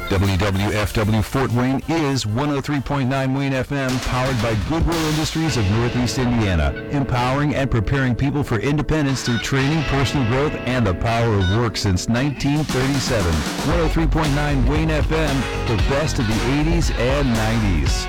WWFW Fort Wayne is 103.9 Wayne FM, powered by Goodwill Industries of Northeast Indiana, empowering and preparing people for independence through training, personal growth, and the power of work since 1937. 103.9 Wayne FM, the best of the 80s and 90s.